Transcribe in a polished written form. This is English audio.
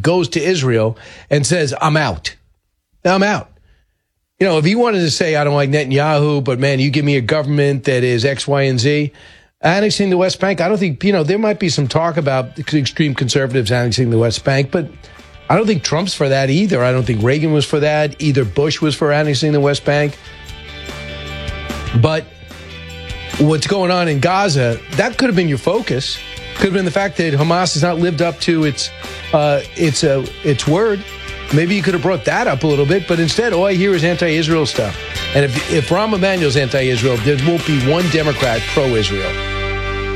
goes to Israel and says, I'm out. I'm out. You know, if he wanted to say, I don't like Netanyahu, but man, you give me a government that is X, Y, and Z, annexing the West Bank, I don't think, you know, there might be some talk about extreme conservatives annexing the West Bank, but I don't think Trump's for that either. I don't think Reagan was for that. Either Bush was for annexing the West Bank. But what's going on in Gaza, that could have been your focus. Could have been the fact that Hamas has not lived up to its word. Maybe you could have brought that up a little bit, but instead, all I hear is anti-Israel stuff. And if Rahm Emanuel's anti-Israel, there won't be one Democrat pro-Israel.